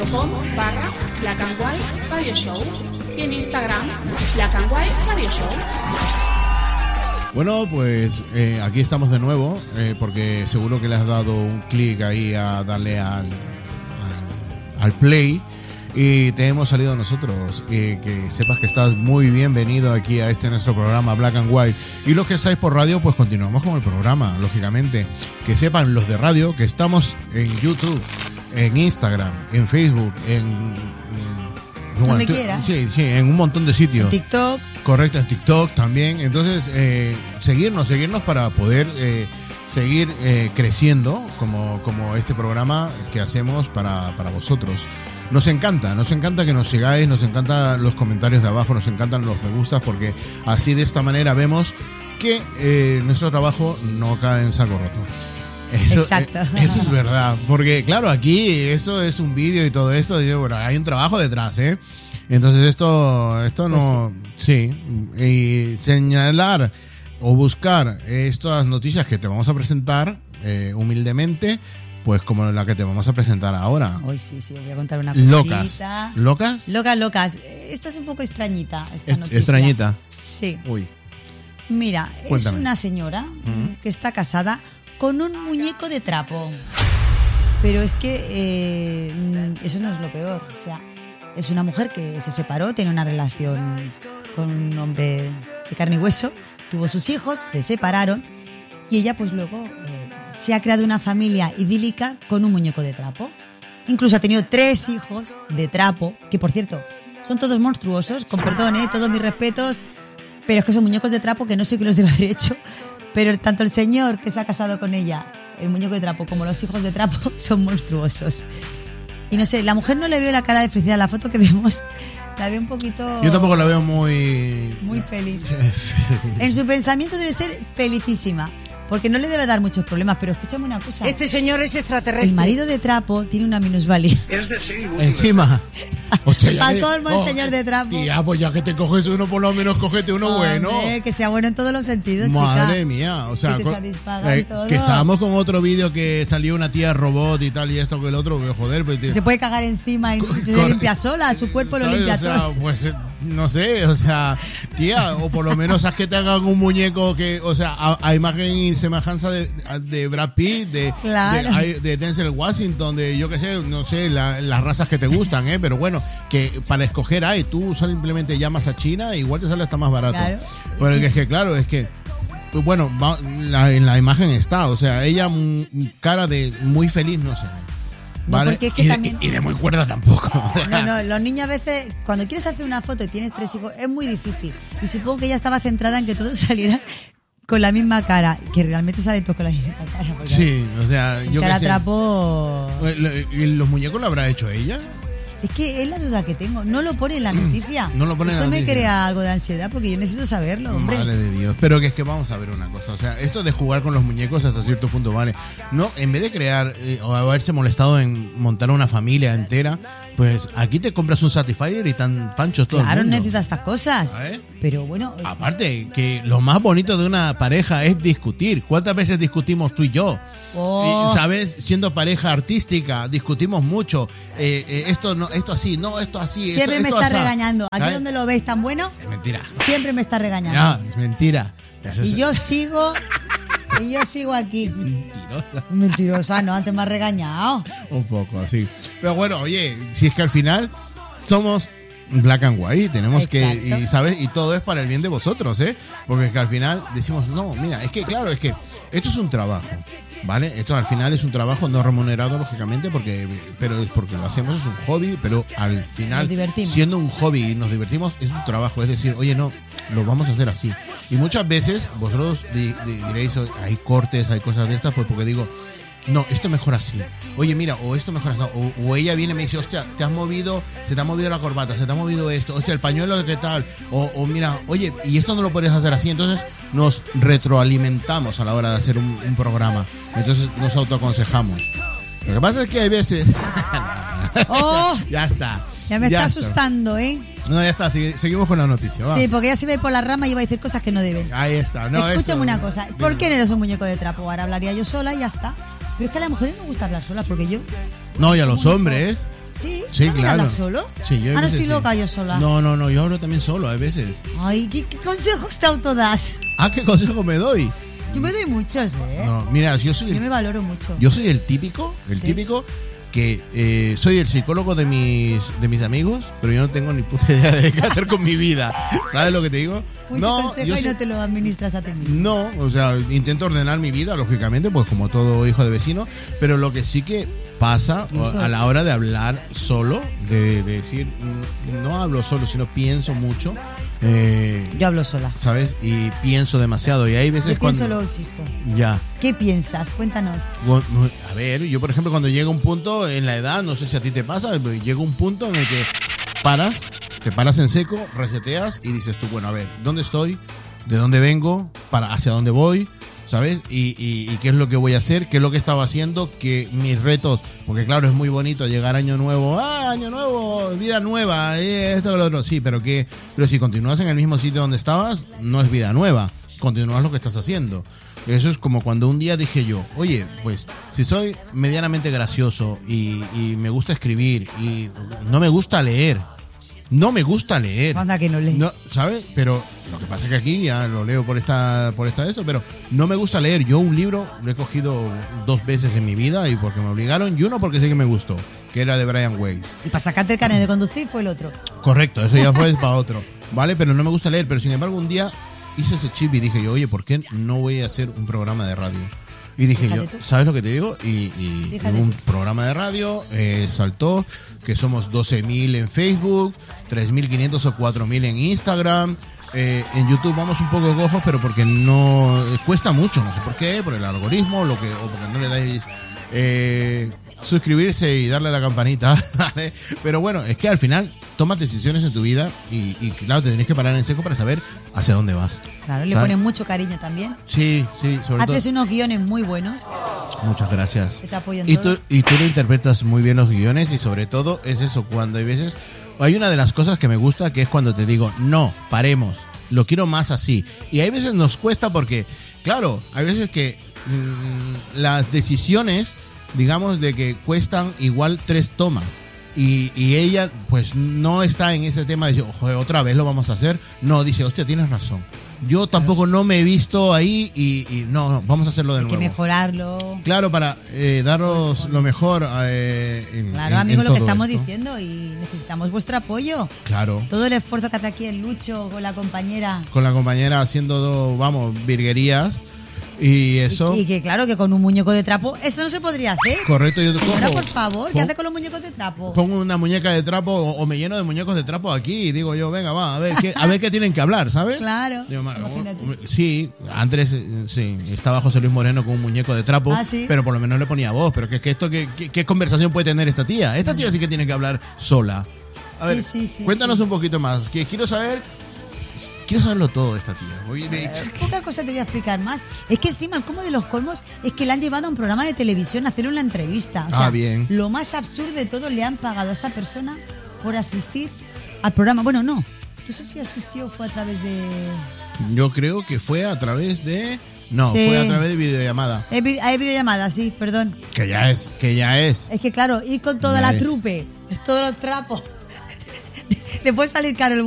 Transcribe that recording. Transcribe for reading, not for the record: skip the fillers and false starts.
facebook.com/Black and White Radio Show y en Instagram Black and White Radio Show. Bueno, pues aquí estamos de nuevo, porque seguro que le has dado un clic ahí a darle al play y te hemos salido nosotros. Que sepas que estás muy bienvenido aquí a nuestro programa Black and White. Y los que estáis por radio, pues continuamos con el programa, lógicamente. Que sepan los de radio que estamos en YouTube, en Instagram, en Facebook, donde quiera. Sí, en un montón de sitios. En TikTok. Correcto, en TikTok también. Entonces, seguirnos para poder seguir creciendo como este programa que hacemos para vosotros. Nos encanta que nos sigáis, nos encantan los comentarios de abajo, nos encantan los me gustas, porque así de esta manera vemos que nuestro trabajo no cae en saco roto. Exacto. Eso es verdad, porque claro, aquí eso es un vídeo y todo esto, y, bueno, hay un trabajo detrás, entonces esto no, pues sí, y señalar o buscar estas noticias que te vamos a presentar humildemente, pues como la que te vamos a presentar ahora. Hoy sí, voy a contar una cosita. ¿Locas? Locas. Esta es un poco extrañita, esta noticia. ¿Extrañita? Sí. Uy. Mira, Cuéntame. Es una señora que está casada con un muñeco de trapo. Pero es que eso no es lo peor. O sea, es una mujer que se separó, tiene una relación con un hombre de carne y hueso, tuvo sus hijos, se separaron y ella pues luego se ha creado una familia idílica con un muñeco de trapo. Incluso ha tenido 3 hijos de trapo, que por cierto, son todos monstruosos, con perdón, todos mis respetos, pero es que son muñecos de trapo que no sé qué los debe haber hecho. Pero tanto el señor que se ha casado con ella, el muñeco de trapo, como los hijos de trapo, son monstruosos. Y no sé, la mujer no le veo la cara de felicidad. La foto que vemos, la veo un poquito... Yo tampoco la veo muy feliz. En su pensamiento debe ser felicísima, porque no le debe dar muchos problemas. Pero escúchame una cosa. Este señor es extraterrestre. El marido de trapo tiene una minusvalía. Encima. Para colmo el señor de trapo. Tía, pues ya que te coges uno, por lo menos cógete uno bueno. Que sea bueno en todos los sentidos, Madre chica. mía, o sea, que te satisfagan todo. Que estábamos con otro vídeo que salió una tía robot y tal y esto que el otro, joder, pues se puede cagar encima y se limpia sola, su cuerpo lo limpia todo. Pues no sé, o sea, tía, o por lo menos haz que te hagan un muñeco que, o sea, a imagen y semejanza de Brad Pitt, claro, de Denzel Washington, de yo qué sé, no sé, las razas que te gustan, pero bueno, que para escoger tú simplemente llamas a China, igual te sale hasta más barato. Claro. Pero es que claro, es que bueno, en la imagen está, o sea, ella cara de muy feliz no se ve. ¿Vale? No, porque es que también... y de muy cuerda tampoco. No, los niños a veces, cuando quieres hacer una foto y tienes 3 hijos, es muy difícil. Y supongo que ella estaba centrada en que todos salieran con la misma cara, que realmente salen todos con la misma cara. Sí, o sea, yo que la atrapó. ¿Y los muñecos lo habrá hecho ella? Es que es la duda que tengo. No lo pone en la noticia. No lo pone en la noticia. Esto me crea algo de ansiedad porque yo necesito saberlo, hombre. Madre de Dios. Pero que es que vamos a ver una cosa. O sea, esto de jugar con los muñecos hasta cierto punto vale. No, en vez de crear o haberse molestado en montar una familia entera, pues aquí te compras un Satisfyer y tan panchos todo Claro, el mundo. necesitas estas cosas. Pero bueno. Aparte, que lo más bonito de una pareja es discutir. ¿Cuántas veces discutimos tú y yo? ¿Sabes? Siendo pareja artística, discutimos mucho. Esto así, no, esto así. Siempre me esto está así. Regañando. Aquí ¿sabes? donde lo veis tan bueno, Es mentira. Siempre me está regañando. Ya, es mentira. Y yo sigo aquí. Mentirosa, no, antes me has regañado. Un poco, así. Pero bueno, oye, si es que al final somos Black and White, tenemos Exacto. que, y sabes, y todo es para el bien de vosotros, porque es que al final decimos, no, mira, es que claro, es que esto es un trabajo, ¿vale? Esto al final es un trabajo no remunerado, lógicamente, pero es porque lo hacemos, es un hobby, pero al final, siendo un hobby y nos divertimos, es un trabajo, es decir, oye, no, lo vamos a hacer así. Y muchas veces vosotros diréis, hay cortes, hay cosas de estas, pues porque digo, no, esto mejor así. Oye, mira, o esto mejor así. O ella viene y me dice, hostia, se te ha movido la corbata, se te ha movido esto, hostia, el pañuelo, ¿qué tal? O mira, oye, y esto no lo podrías hacer así. Entonces nos retroalimentamos a la hora de hacer un programa. Entonces nos autoaconsejamos. Lo que pasa es que hay veces... Ya está. Ya me está asustando, No, ya está, seguimos con la noticia. Va. Sí, porque ya se ve por la rama y iba a decir cosas que no deben. Ahí está. No, escúchame una cosa. ¿Por qué no eres un muñeco de trapo? Ahora hablaría yo sola y ya está. Pero es que a las mujeres no gusta hablar sola porque yo... No, y a los hombres... Sí, Sí, ¿también claro. hablas solo? Sí, yo hay Ahora veces estoy sí. loca yo sola. No, yo hablo también solo a veces. Ay, ¿qué consejos te autodas? Ah, ¿qué consejo me doy? Yo me doy muchos, ¿eh? No, mira, yo soy Yo me valoro mucho. el típico, Sí. que soy el psicólogo de mis amigos, pero yo no tengo ni puta idea de qué hacer con mi vida. ¿Sabes lo que te digo? Mucho consejo yo y no soy- te lo administras a ti mismo. No, o sea, intento ordenar mi vida, lógicamente, pues como todo hijo de vecino, pero lo que sí que pasa Eso. a la hora de hablar solo, de decir, no hablo solo, sino pienso mucho, Yo hablo sola. ¿sabes? Y pienso demasiado, y hay veces Yo pienso cuando... luego existo. Ya. ¿Qué piensas? Cuéntanos. A ver, yo por ejemplo cuando llega un punto en la edad, no sé si a ti te pasa, pero llega un punto en el que te paras en seco, reseteas y dices tú, bueno, a ver, ¿dónde estoy? ¿De dónde vengo? ¿Hacia dónde voy? ¿Sabes? Y qué es lo que voy a hacer, qué es lo que estaba haciendo, que mis retos, porque claro, es muy bonito llegar año nuevo, año nuevo, vida nueva, esto, lo otro, sí, pero si continúas en el mismo sitio donde estabas, no es vida nueva, continúas lo que estás haciendo. Eso es como cuando un día dije yo, oye, pues si soy medianamente gracioso y me gusta escribir y no me gusta leer, Anda que no lees. no, ¿sabes? Pero lo que pasa es que aquí ya lo leo por esta eso, pero no me gusta leer. Yo un libro lo he cogido 2 veces en mi vida y porque me obligaron, y uno porque sí que me gustó, que era de Brian Weiss. Y para sacarte el carnet de conducir fue el otro. Correcto, eso ya fue para otro, ¿vale? Pero no me gusta leer, pero sin embargo un día hice ese chip y dije yo, oye, ¿por qué no voy a hacer un programa de radio? Y dije Fíjate yo, tú. ¿sabes lo que te digo? Y Fíjate un tú. programa de radio saltó, que somos 12.000 en Facebook, 3.500 o 4.000 en Instagram. En YouTube vamos un poco cojos, pero porque no cuesta mucho, no sé por qué, por el algoritmo, o porque no le dais suscribirse y darle a la campanita, ¿vale? Pero bueno, es que al final tomas decisiones en tu vida y claro, te tienes que parar en seco para saber hacia dónde vas. Claro, le ¿sabes? pones mucho cariño también. Sí, sobre Haces todo. unos guiones muy buenos. Muchas gracias. Que te apoyan Y todo. tú lo interpretas muy bien los guiones y sobre todo es eso, cuando hay veces... Hay una de las cosas que me gusta que es cuando te digo, no, paremos, lo quiero más así. Y hay veces nos cuesta porque, claro, hay veces que las decisiones, digamos, de que cuestan igual 3 tomas. Y ella, pues, no está en ese tema de decir, joder, otra vez lo vamos a hacer. No, dice, hostia, tienes razón. Yo tampoco no me he visto ahí y no, vamos a hacerlo de Hay que nuevo. mejorarlo. Claro, para daros lo mejor Claro, amigos, lo que todo estamos esto. diciendo y necesitamos vuestro apoyo. Claro. Todo el esfuerzo que hace aquí el Lucho con la compañera. Con la compañera haciendo, vamos, virguerías y eso. Y que claro, que con un muñeco de trapo, eso no se podría hacer. Correcto, yo te Señora, cojo, por favor, ¿qué hace con los muñecos de trapo? pongo una muñeca de trapo o me lleno de muñecos de trapo aquí y digo yo, venga, va, a ver qué tienen que hablar, ¿sabes? Claro, Digo, imagínate. sí, antes sí, estaba José Luis Moreno con un muñeco de trapo, Ah, ¿sí? pero por lo menos le ponía voz. Pero que es que esto, ¿qué conversación puede tener esta tía? Esta tía sí que tiene que hablar sola. A ver, Sí, cuéntanos sí. un poquito más, que quiero saberlo todo de esta tía. Poca cosa te voy a explicar más. Es que encima el colmo de los colmos es que le han llevado a un programa de televisión a hacer una entrevista. O sea, bien. Lo más absurdo de todo, le han pagado a esta persona por asistir al programa. Bueno, no sé si asistió o fue a través de... Yo creo que fue a través de... No, Sí. fue a través de videollamada. Hay videollamada, sí, perdón. Que ya es. Es que claro, ir con toda Ya la es. trupe, todos los trapos, le puede salir caro el